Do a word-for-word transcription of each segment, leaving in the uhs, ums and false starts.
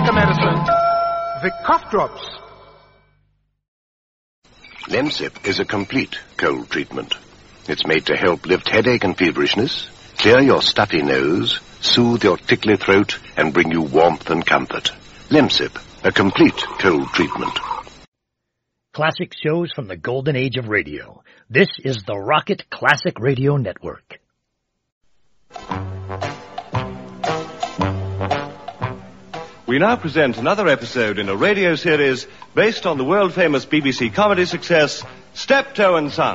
like a medicine. Vic Cough Drops. Lemsip is a complete cold treatment. It's made to help lift headache and feverishness, clear your stuffy nose, soothe your tickly throat, and bring you warmth and comfort. Lemsip, a complete cold treatment. Classic shows from the golden age of radio. This is the Rocket Classic Radio Network. We now present another episode in a radio series based on the world-famous B B C comedy success, Steptoe and Son.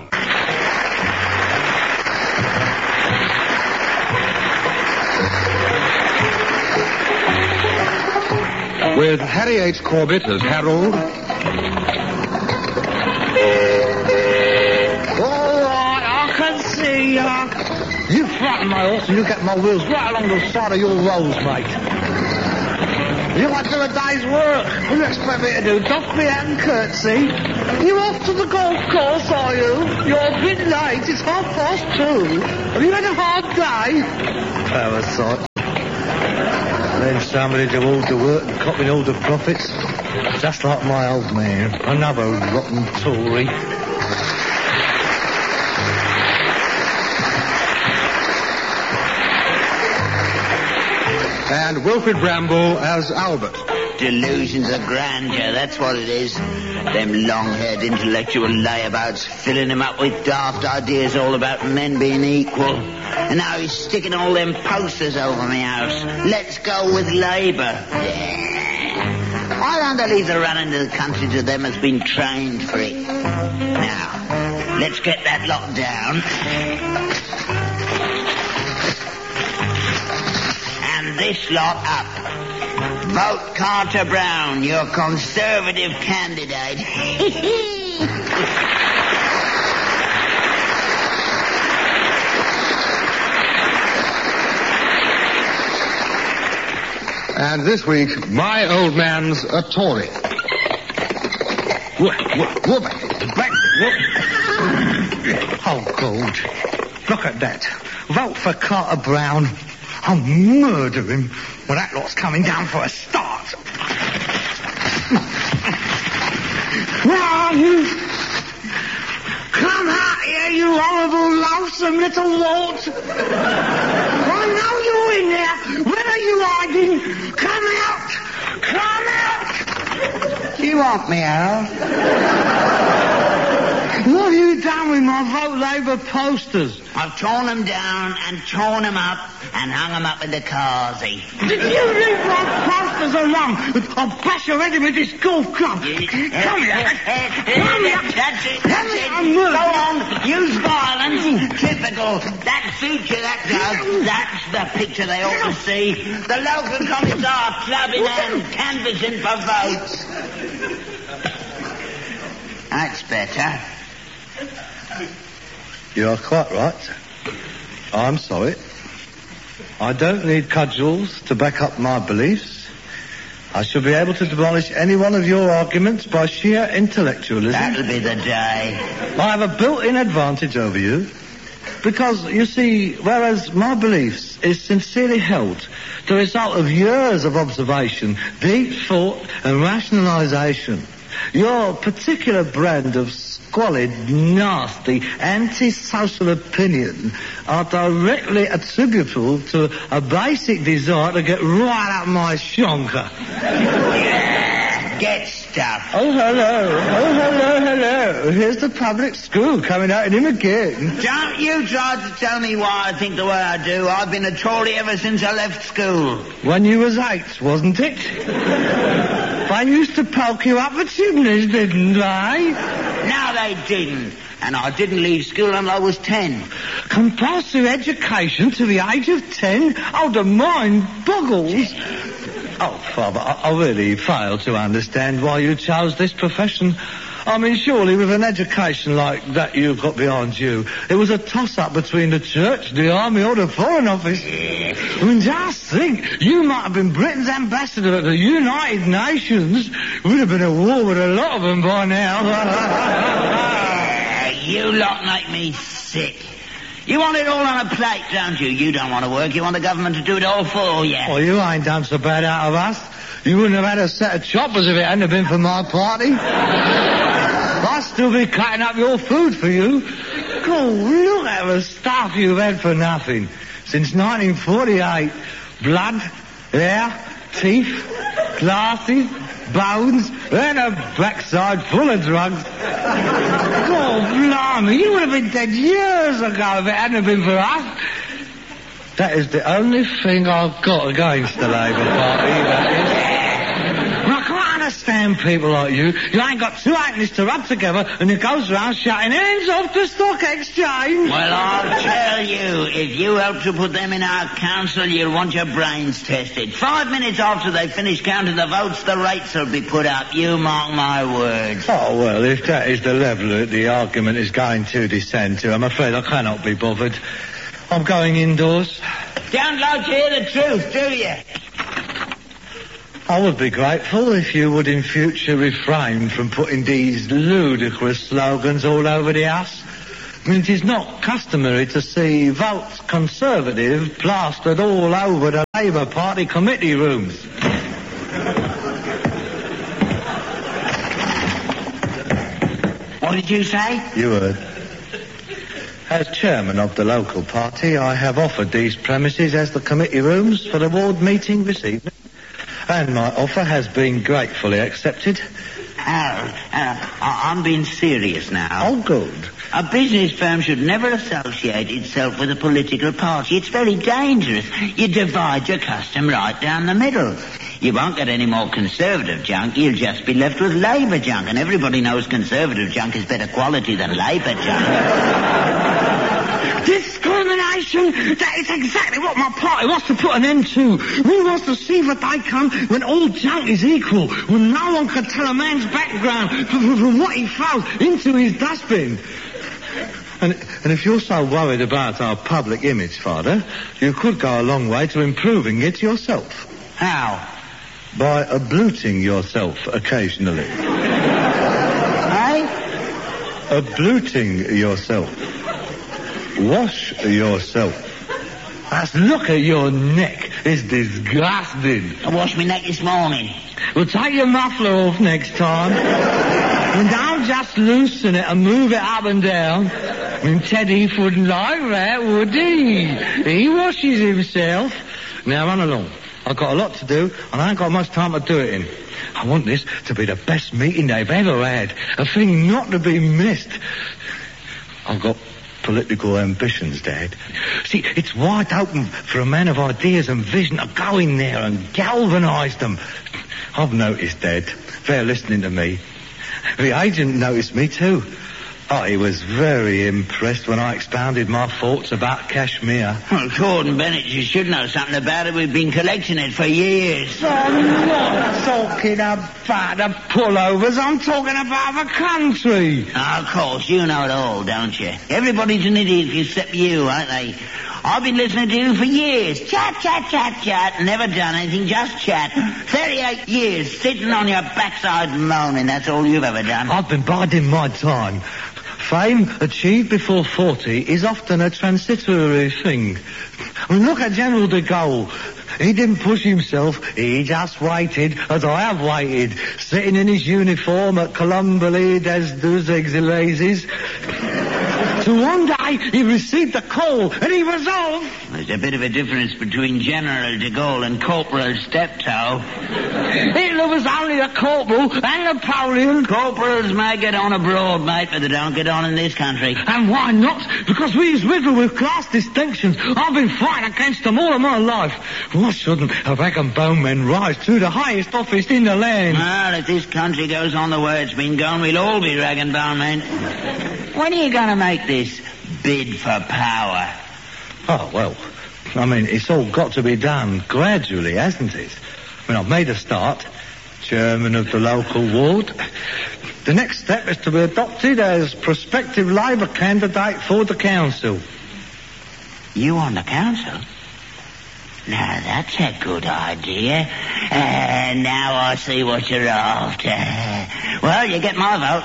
With Harry H. Corbett as Harold. All right, I can see ya. You frighten my horse and you get my wheels right along the side of your rolls, mate. You want to do a day's work. What do you expect me to do? Doff me hat and curtsy? You off to the golf course, are you? You're a bit late. It's half past two. Have you had a hard day? Parasite. Then somebody do all the work and copying all the profits. Just like my old man. Another rotten Tory. And Wilfred Bramble as Albert. Delusions of grandeur, that's what it is. Them long-haired intellectual layabouts filling him up with daft ideas all about men being equal. And now he's sticking all them posters over my house. Let's go with Labour. Yeah. Why don't they leave the run into the country to them that's been trained for it? Now, let's get that lot down. And this lot up. Vote Carter Brown, your Conservative candidate. And this week, my old man's a Tory. Whoop, whoop, whoop, back, whoop. Oh, God. Look at that. Vote for Carter Brown. I'll murder him. Well, that lot's coming down for a start. Where are you? Come out here, you horrible, loathsome little wart. I know you're in there. Where are you hiding? Come out. Come out. Do you want me, Harold? What have you done with my Vote Labour posters? I've torn them down and torn them up and hung them up in the carsy. Did you leave my posters alone? I'll bash your head in with this golf club. Come here. Come here. That's it. That's it. Go on. Use violence. Typical. That suits you, that does. That's the picture they ought to see. The local commissar clubbing and canvassing for votes. That's better. You are quite right. I'm sorry. I don't need cudgels to back up my beliefs. I shall be able to demolish any one of your arguments by sheer intellectualism. That'll be the day. I have a built-in advantage over you. Because, you see, whereas my beliefs is sincerely held, the result of years of observation, deep thought and rationalisation, your particular brand of squalid, nasty, anti-social opinion are directly attributable to a basic desire to get right up my shonker. Yeah, get stuff. Oh, hello. Oh, hello, hello. Here's the public school coming out in him again. Don't you try to tell me why I think the way I do. I've been a Tory ever since I left school. When you was eight, wasn't it? I used to poke you up the chimneys, didn't I? No, they didn't. And I didn't leave school until I was ten. Compulsory education to the age of ten? Oh, the mind boggles. Oh, Father, I, I really fail to understand why you chose this profession. I mean, surely with an education like that you've got behind you, it was a toss-up between the church, the army, or the foreign office. I mean, just think, you might have been Britain's ambassador at the United Nations. Would have been at war with a lot of them by now. You lot make me sick. You want it all on a plate, don't you? You don't want to work. You want the government to do it all for you. Well, you ain't done so bad out of us. You wouldn't have had a set of choppers if it hadn't have been for my party. I'd still be cutting up your food for you. God, look at the stuff you've had for nothing. Since nineteen forty-eight, blood, hair, teeth, glasses, bones, and a backside full of drugs. God, blimey, you would have been dead years ago if it hadn't have been for us. That is the only thing I've got against the Labour Party, that is. I can't understand people like you. You ain't got two halfpennies to rub together and it goes round shouting, hands off the stock exchange. Well, I'll tell you, if you help to put them in our council, you'll want your brains tested. Five minutes after they finish counting the votes, the rates will be put up. You mark my words. Oh, well, if that is the level that the argument is going to descend to, I'm afraid I cannot be bothered. I'm going indoors. Don't like to hear the truth, do you? I would be grateful if you would in future refrain from putting these ludicrous slogans all over the house. I mean, it is not customary to see votes Conservative plastered all over the Labour Party committee rooms. What did you say? You heard. As chairman of the local party, I have offered these premises as the committee rooms for the ward meeting this evening. And my offer has been gratefully accepted. Harold, Harold, I- I'm being serious now. Oh, good. A business firm should never associate itself with a political party. It's very dangerous. You divide your custom right down the middle. You won't get any more Conservative junk. You'll just be left with Labour junk. And everybody knows Conservative junk is better quality than Labour junk. Discrimination! That is exactly what my party wants to put an end to. We want to see the day come when all junk is equal, when no one can tell a man's background from, from what he throws into his dustbin. And, and if you're so worried about our public image, Father, you could go a long way to improving it yourself. How? By abluting yourself occasionally. Eh? Abluting yourself. Wash yourself. That's, look at your neck. It's disgusting. I washed my neck this morning. Well, take your muffler off next time. And don't just loosen it and move it up and down. I mean, Ted Heath wouldn't like that, would he? He washes himself. Now, run along. I've got a lot to do, and I ain't got much time to do it in. I want this to be the best meeting they've ever had. A thing not to be missed. I've got political ambitions, Dad. See, it's wide open for a man of ideas and vision to go in there and galvanise them. I've noticed, Dad, they're listening to me. The agent noticed me, too. Oh, he was very impressed when I expounded my thoughts about Kashmir. Well, Gordon Bennett, you should know something about it. We've been collecting it for years. I'm not talking about the pullovers. I'm talking about the country. Oh, of course, you know it all, don't you? Everybody's an idiot except you, aren't they? I've been listening to you for years. Chat, chat, chat, chat. Never done anything, just chat. thirty-eight years sitting on your backside moaning. That's all you've ever done. I've been biding my time. Fame achieved before forty is often a transitory thing. I mean, look at General de Gaulle. He didn't push himself. He just waited, as I have waited, sitting in his uniform at Colomboly des Deux Excellences. So one day he received a call and he was off. There's a bit of a difference between General de Gaulle and Corporal Steptoe. Hitler was only a corporal and Napoleon. Corporals may get on abroad, mate, but they don't get on in this country. And why not? Because we's riddled with class distinctions. I've been fighting against them all of my life. Why shouldn't a rag and bone man rise to the highest office in the land? Well, if this country goes on the way it's been going, we'll all be rag and bone men. When are you going to make this bid for power? Oh, well, I mean, it's all got to be done gradually, hasn't it? I mean, I've made a start, chairman of the local ward. The next step is to be adopted as prospective Labour candidate for the council. You on the council? Now, that's a good idea. Uh, now I see what you're after. Well, you get my vote.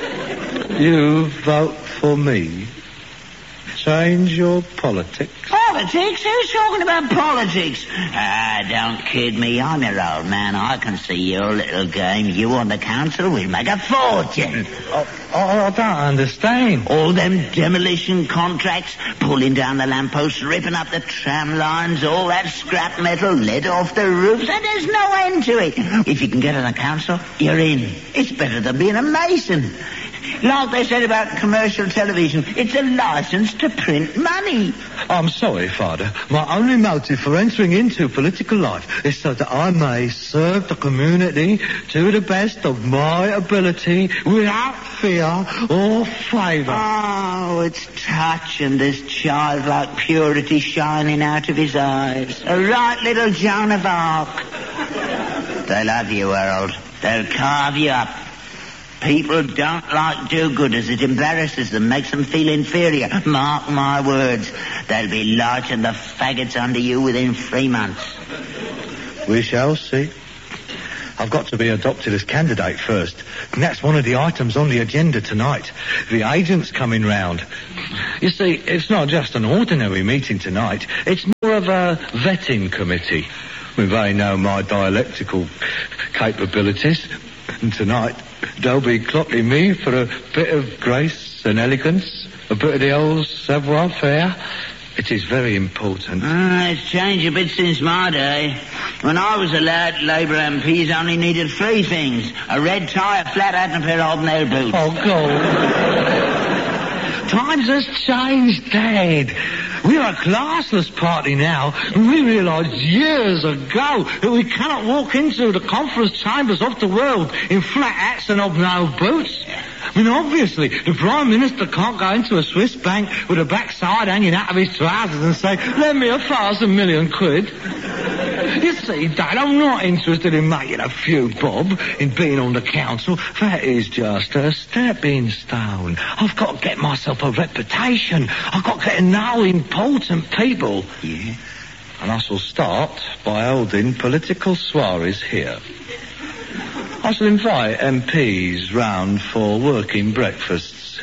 You vote for me? Change your politics? Oh, Politics? Who's talking about politics? Ah, don't kid me. I'm your old man. I can see your little game. You on the council will make a fortune. Oh, oh, I don't understand. All them demolition contracts, pulling down the lampposts, ripping up the tram lines, all that scrap metal, lead off the roofs, and there's no end to it. If you can get on the council, you're in. It's better than being a mason. Like they said about commercial television, it's a license to print money. I'm sorry, Father. My only motive for entering into political life is so that I may serve the community to the best of my ability without fear or favour. Oh, it's touching, this childlike purity shining out of his eyes. A right little Joan of Arc. They love you, Harold. They'll carve you up. People don't like do-gooders. It embarrasses them, makes them feel inferior. Mark my words. They'll be lighting the faggots under you within three months. We shall see. I've got to be adopted as candidate first, and that's one of the items on the agenda tonight. The agent's coming round. You see, it's not just an ordinary meeting tonight. It's more of a vetting committee. They know my dialectical capabilities, and tonight they'll be clocking me for a bit of grace and elegance, a bit of the old savoir-faire. It is very important. Ah, it's changed a bit since my day. When I was a lad, Labour M Ps only needed three things: a red tie, a flat hat, and a pair of hobnail boots. Oh, God. Times has changed, Dad. We're a classless party now, and we realised years ago that we cannot walk into the conference chambers of the world in flat hats and hobnail boots. I mean, obviously, the Prime Minister can't go into a Swiss bank with a backside hanging out of his trousers and say, lend me a thousand million quid. You see, Dad, I'm not interested in making a few bob, in being on the council. That is just a stepping stone. I've got to get myself a reputation. I've got to get to know important people. Yeah? And I shall start by holding political soirees here. I shall invite M Ps round for working breakfasts.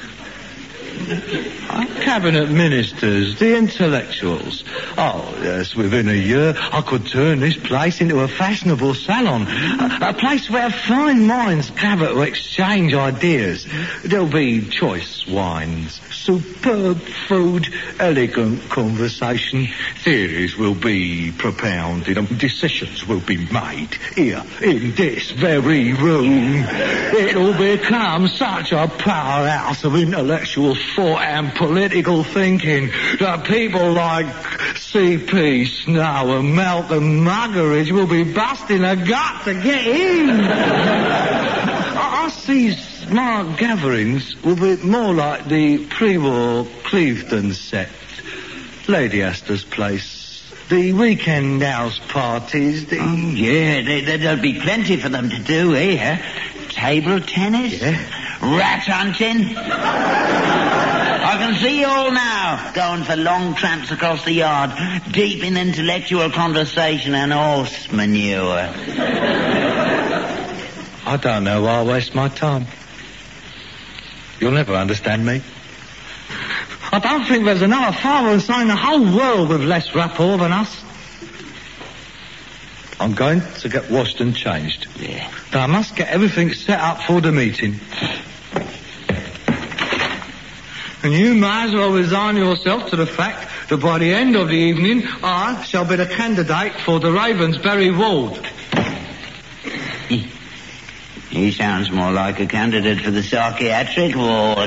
Cabinet ministers, the intellectuals. Oh, yes, within a year I could turn this place into a fashionable salon. A, a place where fine minds gather to exchange ideas. There'll be choice wines, superb food, elegant conversation. Theories will be propounded and decisions will be made here in this very room. It'll become such a powerhouse of intellectual thought and political thinking that people like C P Snow and Malcolm Muggeridge will be busting a gut to get in. I, I see smart gatherings will be more like the pre-war Clevedon sect. Lady Astor's place, the weekend house parties, the... Oh, yeah, there, there, there'll be plenty for them to do here. Table tennis, yeah. Rat hunting. I can see you all now, going for long tramps across the yard, deep in intellectual conversation and horse manure. I don't know why I waste my time. You'll never understand me. I don't think there's another father and son in the whole world with less rapport than us. I'm going to get washed and changed. Yeah. But I must get everything set up for the meeting. And you may as well resign yourself to the fact that by the end of the evening, I shall be the candidate for the Ravensbury ward. He sounds more like a candidate for the psychiatric ward.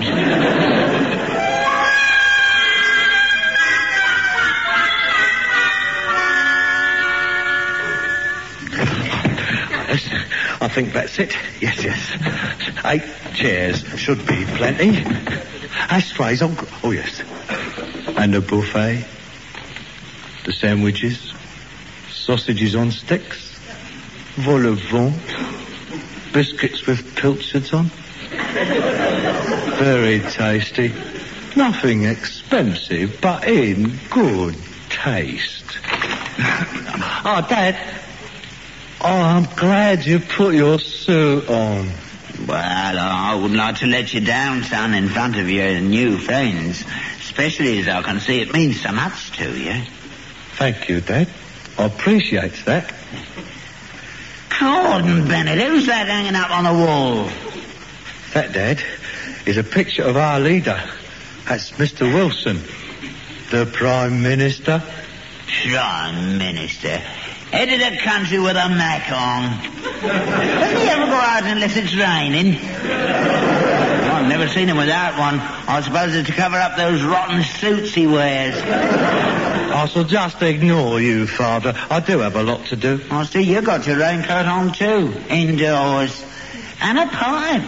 I think that's it. Yes, yes. Eight chairs should be plenty. Ashtrays, oh, oh yes. And a buffet. The sandwiches. Sausages on sticks. Vol au vent. Biscuits with pilchards on. Very tasty. Nothing expensive, but in good taste. Oh, Dad. Oh, I'm glad you put your suit on. Well, I wouldn't like to let you down, son, in front of your new friends. especially as I can see it means so much to you. Thank you, Dad. I appreciate that. Gordon Bennett, who's that hanging up on the wall? That, Dad, is a picture of our leader. That's Mister Wilson, the Prime Minister. Prime Minister? Head of the country with a Mac on. Doesn't he ever go out unless it's raining? I've never seen him without one. I suppose it's to cover up those rotten suits he wears. I shall just ignore you, Father. I do have a lot to do. I see you got your raincoat on too, indoors. And a pipe.